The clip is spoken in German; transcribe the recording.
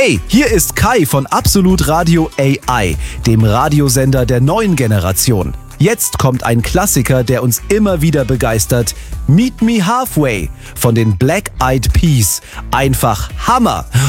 Hey, hier ist Kai von Absolut Radio AI, dem Radiosender der neuen Generation. Jetzt kommt ein Klassiker, der uns immer wieder begeistert. Meet Me Halfway von den Black Eyed Peas. Einfach Hammer!